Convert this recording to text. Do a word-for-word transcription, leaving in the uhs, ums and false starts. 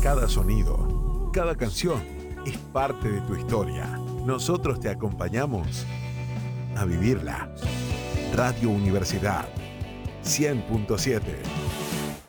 cada sonido, cada canción es parte de tu historia. Nosotros te acompañamos a vivirla. Radio Universidad cien punto siete.